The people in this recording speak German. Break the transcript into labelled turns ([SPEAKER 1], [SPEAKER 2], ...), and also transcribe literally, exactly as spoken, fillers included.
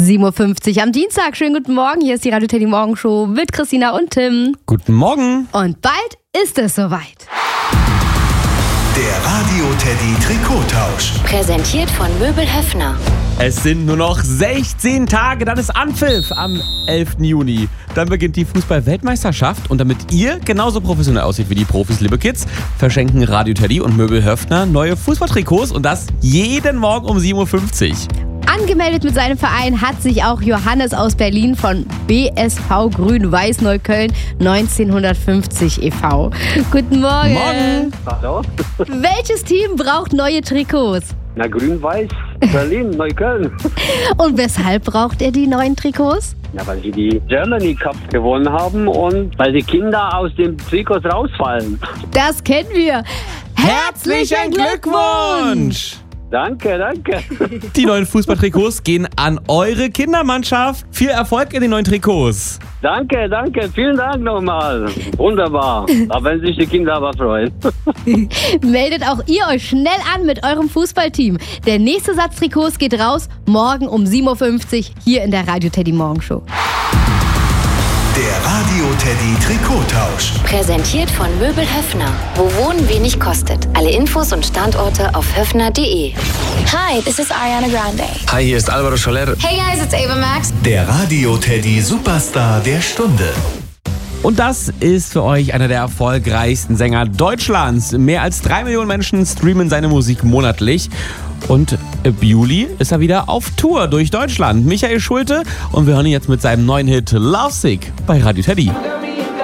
[SPEAKER 1] sieben Uhr fünfzig am Dienstag. Schönen guten Morgen. Hier ist die Radio Teddy Morgenshow mit Christina und Tim.
[SPEAKER 2] Guten Morgen.
[SPEAKER 1] Und bald ist es soweit.
[SPEAKER 3] Der Radio Teddy Trikottausch.
[SPEAKER 4] Präsentiert von Möbel Höffner.
[SPEAKER 2] Es sind nur noch sechzehn Tage, dann ist Anpfiff am elften Juni. Dann beginnt die Fußball-Weltmeisterschaft. Und damit ihr genauso professionell aussieht wie die Profis, liebe Kids, verschenken Radio Teddy und Möbel Höffner neue Fußballtrikots. Und das jeden Morgen um sieben Uhr fünfzig.
[SPEAKER 1] Angemeldet mit seinem Verein hat sich auch Johannes aus Berlin von B S V Grün-Weiß Neukölln neunzehnhundertfünfzig e V Guten Morgen.
[SPEAKER 2] Morgen.
[SPEAKER 5] Hallo?
[SPEAKER 1] Welches Team braucht neue Trikots?
[SPEAKER 5] Na, Grün-Weiß, Berlin, Neukölln.
[SPEAKER 1] Und weshalb braucht ihr die neuen Trikots?
[SPEAKER 5] Ja, weil sie die Germany Cup gewonnen haben und weil die Kinder aus dem Trikots rausfallen.
[SPEAKER 1] Das kennen wir.
[SPEAKER 2] Herzlichen Glückwunsch!
[SPEAKER 5] Danke, danke.
[SPEAKER 2] Die neuen Fußballtrikots gehen an eure Kindermannschaft. Viel Erfolg in den neuen Trikots.
[SPEAKER 5] Danke, danke. Vielen Dank nochmal. Wunderbar. Aber wenn sich die Kinder aber freuen.
[SPEAKER 1] Meldet auch ihr euch schnell an mit eurem Fußballteam. Der nächste Satz Trikots geht raus morgen um sieben Uhr fünfzig hier in der Radio Teddy Morgenshow.
[SPEAKER 3] Der Radio Teddy Trikottausch.
[SPEAKER 4] Präsentiert von Möbel Höffner. Wo Wohnen wenig kostet. Alle Infos und Standorte auf höffner punkt de.
[SPEAKER 6] Hi, this is Ariana Grande.
[SPEAKER 7] Hi, hier ist Alvaro Soler.
[SPEAKER 6] Hey guys, it's Ava Max.
[SPEAKER 3] Der Radio Teddy Superstar der Stunde.
[SPEAKER 2] Und das ist für euch einer der erfolgreichsten Sänger Deutschlands. Mehr als drei Millionen Menschen streamen seine Musik monatlich. Und im Juli ist er wieder auf Tour durch Deutschland. Michael Schulte, und wir hören ihn jetzt mit seinem neuen Hit Lovesick bei Radio Teddy.